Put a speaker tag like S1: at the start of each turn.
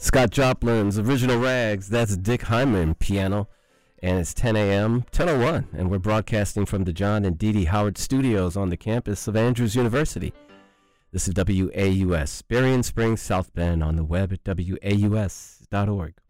S1: Scott Joplin's Original Rags. That's Dick Hyman piano. And it's 10 a.m., 10:01, and we're broadcasting from the John and Dee Dee Howard Studios on the campus of Andrews University. This is WAUS, Berrien Springs, South Bend, on the web at waus.org.